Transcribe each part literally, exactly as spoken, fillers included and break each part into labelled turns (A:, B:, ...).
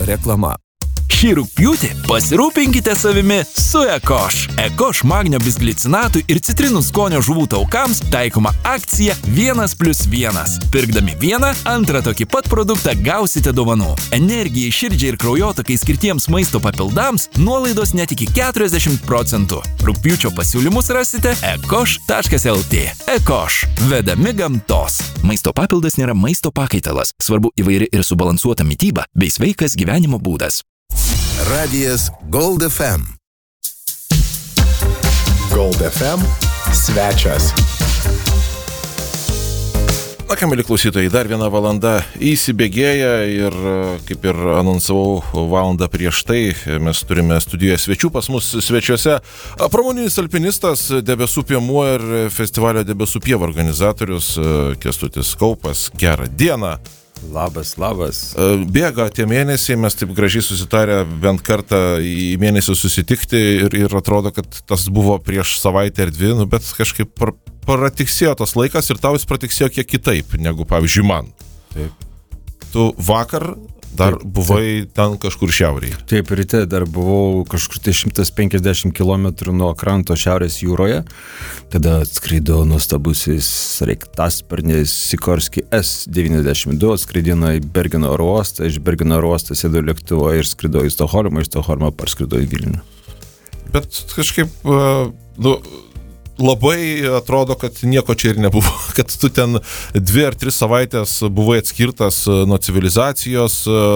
A: Reklama. Šį rugpjūtį pasirūpinkite savimi su Ekoš. Ekoš magnio bisglicinatų ir citrinų skonio žuvų taukams taikoma akcija vienas plius vienas. Pirkdami vieną, antrą tokį pat produktą gausite dovanų. Energijai, širdžiai ir kraujotakai skirtiems maisto papildams nuolaidos net iki keturiasdešimt procentų. Rugpjūčio pasiūlymus rasite ekoš taškas lt. Ekoš. Vedami gamtos. Maisto papildas nėra maisto pakaitalas. Svarbu įvairi ir subalansuota mityba bei sveikas gyvenimo būdas.
B: Radijas Gold F M.
C: Gold F M svečias.
D: Na ką, mėly klausytojai, dar viena valanda įsibėgėja ir, kaip ir anonsavau valandą prieš tai, mes turime studijoje svečių pas mus svečiuose. Pramoninis alpinistas, Debesų piemuo ir festivalio Debesų pieva organizatorius Kęstutis Kaupas. Gerą dieną.
E: Labas, labas.
D: Bėga tie mėnesiai, mes taip gražiai susitarę bent kartą į mėnesį susitikti ir, ir atrodo, kad tas buvo prieš savaitę ar dvi, nu, bet kažkaip par, pratiksėjo tas laikas ir tau jis pratiksėjo kiek kitaip negu, pavyzdžiui, man.
E: Taip.
D: Tu vakar dar taip, buvai taip. Ten kažkur šiaurėje.
E: Taip, ryte dar buvau kažkur tai šimtas penkiasdešimt kilometrų nuo kranto šiaurės jūroje. Tada atskrido nuostabusis sraigtasparnis Sikorski S devyniasdešimt du, atskridino į Bergeno oro uostą, iš Bergeno oro uostą sėdo lėktuvo ir skrido į Stokholmą, iš Stokholmo parskrido į Vilnių.
D: Bet kažkaip, nu, labai atrodo, kad nieko čia ir nebuvo, kad tu ten dvi ar tris savaitės buvai atskirtas nuo civilizacijos,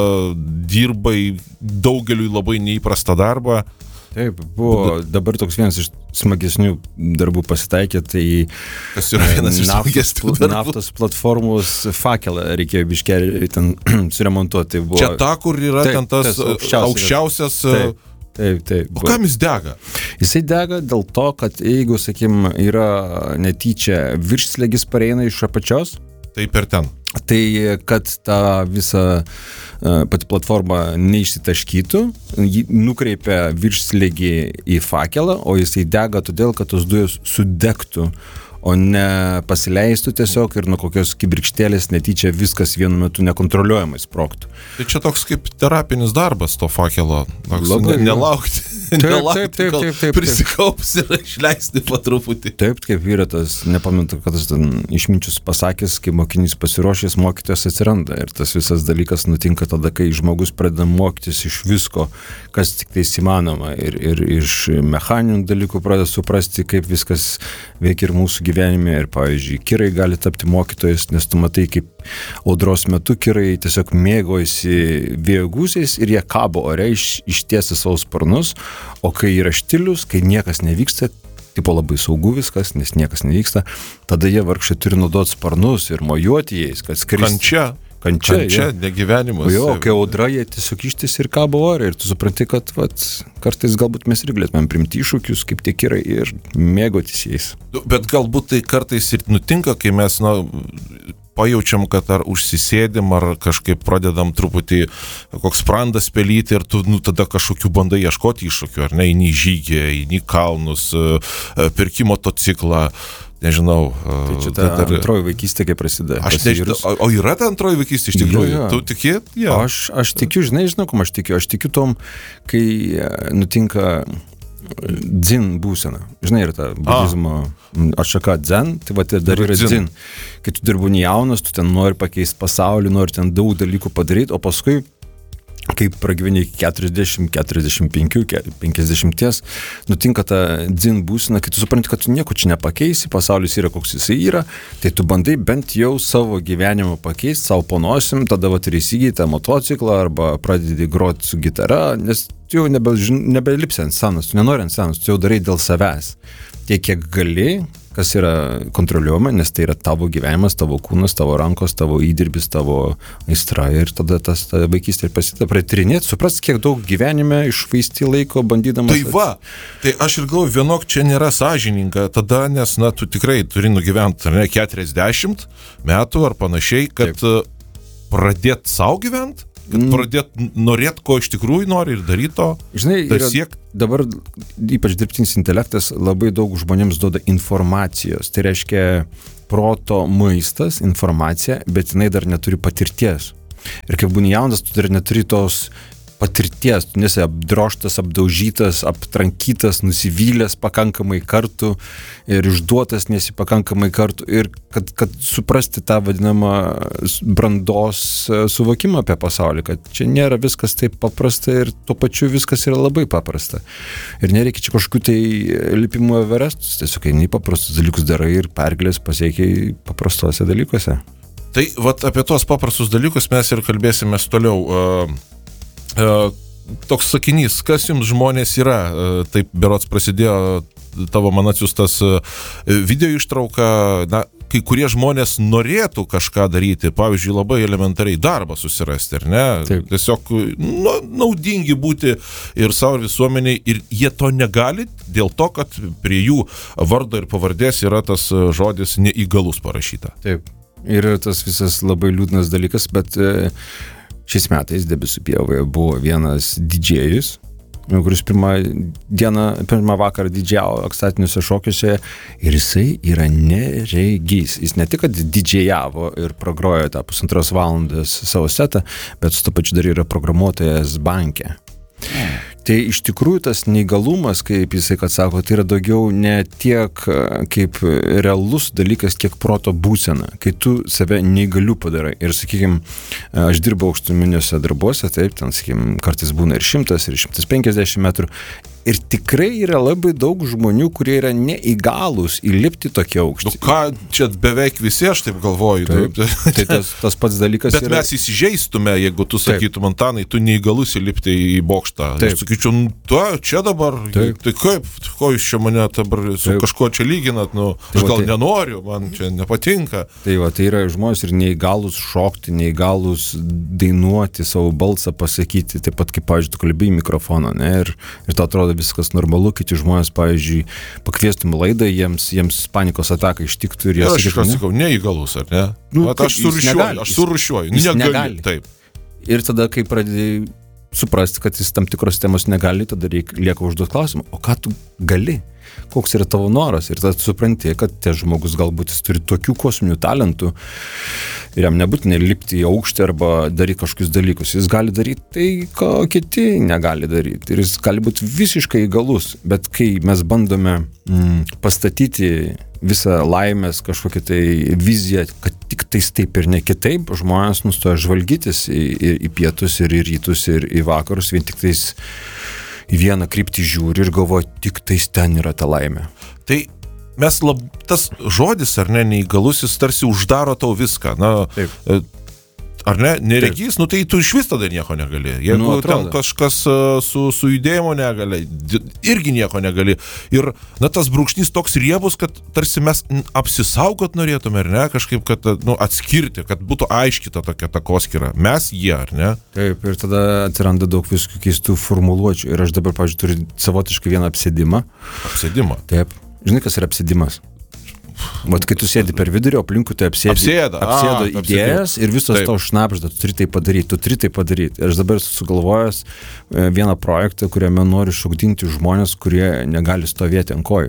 D: dirbai daugeliui labai neįprastą darbą.
E: Taip, buvo dabar toks vienas iš smagesnių darbų pasitaikė, tai
D: kas yra vienas iš smagesnių darbų?
E: Naftos platformos fakelą reikėjo biškelį ten suremontuoti. Buvo...
D: Čia ta, kur yra
E: taip,
D: ten tas, tas aukščiausias... aukščiausias
E: taip. Taip, taip.
D: O kam jis dega?
E: Jisai dega dėl to, kad jeigu, sakykim, yra netyčia viršslėgis pareina iš apačios,
D: tai per ten.
E: Tai kad ta visa pati platforma neišsitaškytų, jį nukreipia viršslėgį į fakelą, o jisai dega todėl, kad tos dujos sudegtų, o ne pasileistų tiesiog ir nuo kokios kibirkštėlės netyčia viskas vienu metu nekontroliuojamai sprogtų.
D: Tai čia toks kaip terapinis darbas to fakelo.
E: Labai,
D: ne, nelaukti,
E: taip,
D: nelaukti
E: taip, taip, taip, taip,
D: prisikaups ir išleisti po truputį.
E: Taip, kaip yra tas, nepamenu, kad tas ten išminčius pasakęs, kai mokinys pasiruošęs, mokytojas atsiranda. Ir tas visas dalykas nutinka tada, kai žmogus pradeda mokytis iš visko, kas tik tais įmanoma. Ir, ir iš mechaninių dalykų pradeda suprasti, kaip viskas veikia ir mūsų gyvenime. Ir, pavyzdžiui, kirai gali tapti mokytojais, nes tu matai, kaip audros metu kirai tiesiog mėgojasi vėjo gūsiais ir jie kabo ore iš, ištiesi savo sparnus, o kai yra štilius, kai niekas nevyksta, tipo labai saugu viskas, nes niekas nevyksta, tada jie vargšai turi naudoti sparnus ir mojuoti jais, kad skristi.
D: Kančia.
E: Kančia,
D: Kančia, negyvenimas.
E: Jo, kai audra, jie tiesiog ištis ir kabo ore ir tu supranti, kad vat, kartais galbūt mes ir galėtumėm primti iššūkius, kaip tie kirai ir mėgotis jais.
D: Bet galbūt tai kartais ir nutinka, kai mes, na, pajaučiam, kad ar užsisėdim, ar kažkaip pradedam truputį koks sprandas pelyti ir tu, nu, tada kažkokių bandai ieškoti iššūkių, ar ne, eini į žygį, eini į kalnus, perki motociklą. Nežinau.
E: Tai čia ta dar... antroji vaikystė, kai prasideda.
D: Aš nežinau, o yra ta antroji vaikystė iš tikrųjų?
E: Jo, jo.
D: Tu tiki? Ja.
E: Aš, aš tikiu, žinai, žinau, kom aš tikiu. Aš tikiu tom, kai nutinka dzin būsena. Žinai, yra ta budizmo atšaka dzen, tai va, dar yra dzin. Kai tu dirbuni jaunas, tu ten nori pakeisti pasaulį, nori ten daug dalykų padaryti, o paskui kai pragyveni keturiasdešimt, keturiasdešimt penki, penkiasdešimt, nutinka ta dzin būsena, kai tu supranti, kad tu nieko čia nepakeisi, pasaulis yra koks jisai yra, tai tu bandai bent jau savo gyvenimą pakeisti, savo panosim, tada va turi įsigyti tą motociklą arba pradedi groti su gitara, nes tu jau nebe, nebelipsi ant scenos, tu nenori ant scenos, tu jau darai dėl savęs. Tiek, kiek gali, kas yra kontroliuojama, nes tai yra tavo gyvenimas, tavo kūnas, tavo rankos, tavo įdirbis, tavo aistra ir tada tas ta vaikystė prasideda pratrinėti, supras, kiek daug gyvenime išvaisti laiko bandydamas.
D: Tai va, tai aš ir galvoju, vienok čia nėra sąžininga tada, nes, na, tu tikrai turi nugyventi, ar ne, keturiasdešimt metų ar panašiai, kad taip. Pradėt savo gyventi, kad pradėt norėt, ko iš tikrųjų nori ir daryti to.
E: Žinai, yra, dabar ypač dirbtinis intelektas labai daug žmonėms duoda informacijos. Tai reiškia proto maistas, informacija, bet jinai dar neturi patirties. Ir kai būni jaunas, tu dar neturi tos patirties, tu nesi apdroštas, apdaužytas, aptrankytas, nusivylęs pakankamai kartų ir išduotas nesi pakankamai kartų ir kad, kad suprasti tą vadinamą brandos suvokimą apie pasaulį, kad čia nėra viskas taip paprasta ir tuo pačiu viskas yra labai paprasta. Ir nereikia čia kažkokių tai lipimų Everestus, tiesiog eini paprastus dalykus darai ir pergalės pasiekiai paprastuose dalykuose.
D: Tai vat apie tos paprastus dalykus mes ir kalbėsime toliau. Uh, uh, toks sakinys, kas jums žmonės yra? Uh, taip berods prasidėjo tavo man atsiųstas uh, video ištrauka. Na, kai kurie žmonės norėtų kažką daryti, pavyzdžiui, labai elementariai darbą susirasti, ar ne? Taip. Tiesiog nu, naudingi būti ir savo visuomeniai, ir jie to negali dėl to, kad prie jų vardo ir pavardės yra tas žodis neįgalus parašyta.
E: Taip. Ir tas visas labai liūdnas dalykas, bet šiais metais Debesų pievoje buvo vienas didžėjus, kuris pirmą dieną, pirmą vakarą didžiavo ekstatiniuose šokiuose ir jisai yra neregys. Jis ne tik, kad didžėjavo ir pragrojo tą pusantros valandos savo setą, bet su to pačiu dar yra programuotojas banke. Tai iš tikrųjų tas neįgalumas, kaip jisai, kad sako, tai yra daugiau ne tiek kaip realus dalykas, kiek proto būsena, kai tu save neįgaliu padarai. Ir, sakykime, aš dirbau aukštuminiuose darbuose, taip, ten, sakykime, kartais būna ir šimtas, ir šimtas penkiasdešimt metrų. Ir tikrai yra labai daug žmonių, kurie yra neįgalūs įlipti tokie aukštį.
D: Nu ką, čia beveik visi, aš taip galvoju.
E: Taip, taip. Tai tas, tas pats dalykas
D: Bet
E: yra...
D: mes įsižeistume, jeigu tu sakytum, Antanai, tu neįgalus įlipti į bokštą. Taip. Aš sakyčiau, nu, tu, čia dabar, taip. Tai kaip, ko jūs čia mane dabar su taip. Kažkuo čia lyginat, nu, aš tai gal tai... nenoriu, man čia nepatinka.
E: Tai va, tai yra žmonės ir neįgalūs šokti, neįgalūs dainuoti, savo balsą pasakyti, taip pat kaip, pavyzdžiui, tu kalbi į mikrofoną, ne, ir, ir to atrodo viskas normalu, kiti žmonės, pavyzdžiui, pakviestum laidą, jiems, jiems panikos ataka ištiktų ir jie
D: sakytų,
E: ne?
D: Aš sakau, neįgalus, ar ne?
E: Nu,
D: At, aš surūšiuoju, aš surūšiuoju.
E: Jis
D: negali.
E: negali.
D: Taip.
E: Ir tada, kai pradėjai suprasti, kad jis tam tikros temos negali, tada reik, lieka užduoti klausimą, o ką tu gali? Koks yra tavo noras? Ir tada supranti, kad tie žmogus galbūt jis turi tokių kosminių talentų ir jam nebūtinai lipti į aukštį arba daryti kažkokius dalykus. Jis gali daryti tai, ko kiti negali daryti. Ir jis gali būti visiškai įgalus. Bet kai mes bandome mm, pastatyti visą laimės kažkokią tai viziją, kad tik tais taip ir ne kitaip, žmonės nustoja žvalgytis į, į, į pietus ir į rytus ir į vakarus, vien tik tais į vieną kryptį žiūri ir galvoja, tik tais ten yra ta laimė.
D: Tai mes lab, tas žodis, ar ne, neįgalusis tarsi uždaro tau viską. Na, taip. Ar ne, neregys, nu tai tu iš vis tada nieko negali. Jeigu nu, ten kažkas su, su judėjimo negali, irgi nieko negali. Ir, na, tas brūkšnys toks riebus, kad tarsi mes apsisaugot norėtume, ar ne, kažkaip, kad, nu, atskirti, kad būtų aiški ta tokia takoskyra. Mes jie, ar ne?
E: Taip, ir tada atsiranda daug viskų keistų formuluočių. Ir aš dabar, pavyzdžiui, turiu savotiškai vieną apsėdimą.
D: Apsėdimą?
E: Taip. Žinai, kas yra apsėdimas? Vat kai tu sėdi per vidurį, aplinkui tai apsėdi,
D: apsėda,
E: apsėdo
D: a,
E: idėjas ir visos
D: taip.
E: tau šnapžda, tu turi tai padaryti, tu turi tai padaryti. Ir aš dabar sugalvojęs vieną projektą, kuriame noriu šokdinti žmonės, kurie negali stovėti ant kojų.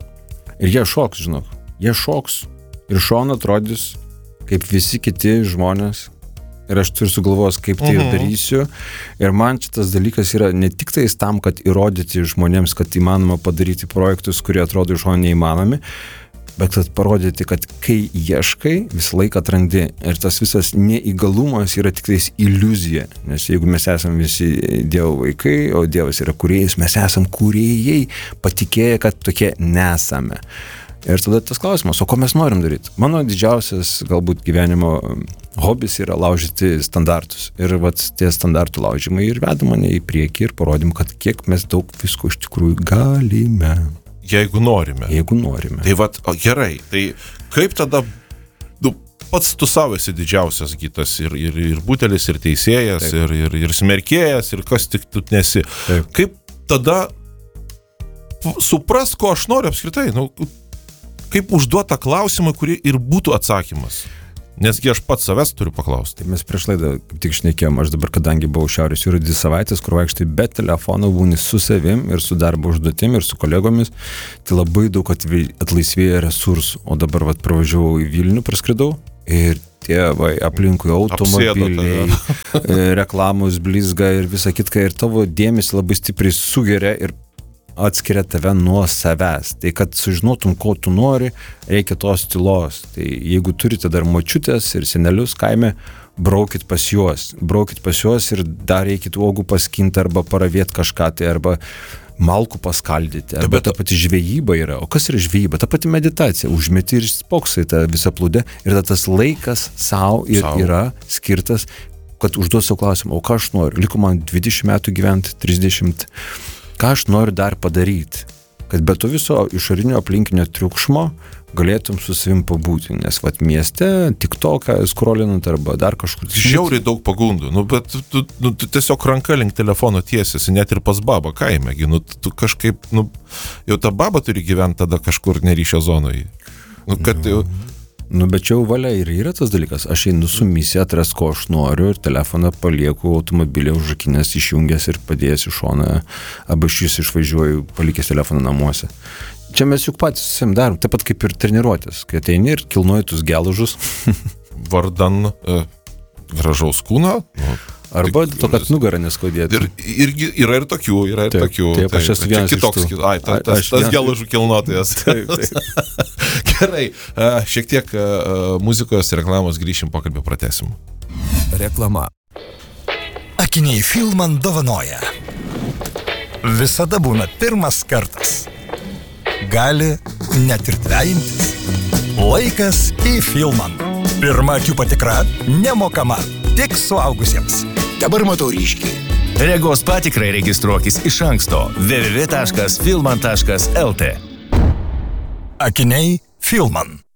E: Ir jie šoks, žinok, jie šoks ir šona atrodys kaip visi kiti žmonės. Ir aš turiu sugalvojęs, kaip tai uh-huh. darysiu. Ir man šitas dalykas yra ne tik tais tam, kad įrodyti žmonėms, kad įmanoma padaryti projektus, kurie atrodo iš šono neįmanomi, bet kad parodyti, kad kai ieškai, visą laiką atrandi. Ir tas visas neįgalumas yra tik tais iliuzija. Nes jeigu mes esame visi Dievo vaikai, o Dievas yra kūrėjas, mes esame kūrėjai, patikėję, kad tokie nesame. Ir tada tas klausimas, o ko mes norim daryti? Mano didžiausias galbūt gyvenimo hobis yra laužyti standartus. Ir vat tie standartų laužymai ir veda mane į priekį ir parodim, kad kiek mes daug visko iš tikrųjų galime.
D: Jeigu norime.
E: Jeigu norime.
D: Tai vat, o, gerai, tai kaip tada, nu, pats tu savo esi didžiausias gytas ir, ir, ir butelis, ir teisėjas, ir, ir, ir smerkėjas, ir kas tik tu nesi. Taip. Kaip tada suprast, ko aš noriu apskritai, nu, kaip užduota klausimą, kurį ir būtų atsakymas. Nesgi aš pats savęs turiu paklausti.
E: Tai mes prieš laidą tik šnekėjom, aš dabar, kadangi buvau Šiaurės jūroje dvi savaitės, kur vaikštai be telefono, būni su savim ir su darbo užduotim ir su kolegomis, tai labai daug atlaisvėja resursų. O dabar vat pravažiavau į Vilnių, praskridau ir tie va, aplinkui automobiliai, reklamos blizga ir visa kitka, ir tavo dėmesį labai stipriai sugeria ir atskiria tave nuo savęs. Tai kad sužinotum, ko tu nori, reikia tos tylos. Tai jeigu turite dar močiutės ir senelius kaime, braukit pas juos. Braukit pas juos ir dar reikit uogų paskinti arba paravėti kažką, tai arba malkų paskaldyti. Arba ta pati žvejyba yra. O kas yra žvejyba? Ta pati meditacija. Užmeti ir spoksai tą visą plūdę. Ir tas laikas savo ir sau yra skirtas, kad užduos savo klausimą, o ką aš noriu? Liko man dvidešimt metų gyventi, trisdešimt. Ką aš noriu dar padaryti, kad be to viso išorinio aplinkinio triukšmo galėtum su savim pabūti, nes vat mieste TikToką skrolinant arba dar kažkur.
D: Žiauriai daug pagundų, nu, bet tu, nu, tu tiesiog ranka link telefono tiesiasi, net ir pas babą kaime, nu, tu kažkaip, nu, jau ta baba turi gyventi tada kažkur neryšio zonoje. Nu, kad jau...
E: Nu, bet čia jau valia ir yra tas dalykas. Aš einu su misija atras, ko aš noriu ir telefoną palieku automobilį užrakinęs, išjungęs ir padėjęs į šoną. Arba iš jis išvažiuoju, palikęs telefoną namuose. Čia mes juk patys susim darom, taip pat kaip ir treniruotės, kai ateini ir kilnoji tus geležus.
D: Vardan e, gražaus kūno. Nu.
E: Arba tik, to, kad nugarą neskaudėtų.
D: Ir, irgi yra ir tokių, yra ir
E: taip,
D: tokių.
E: Taip, aš esu vienas
D: kitoks,
E: iš tų.
D: Ai, ta, tas,
E: aš
D: tas
E: vienas...
D: geležų kilnotojas.
E: Taip, taip.
D: Gerai, šiek tiek muzikos reklamos grįšim, pokalbį pratesim.
A: Reklama.
F: Akiniai Filman dovanoja. Visada būna pirmas kartas. Gali net ir dvejintis. Laikas į Filman. Pirma akių patikra nemokama. Tik suaugusiems.
B: Dabar matau ryškiai.
G: Regos patikrai registruokis iš anksto w w w taškas filman taškas l t.
F: Akiniai Filman.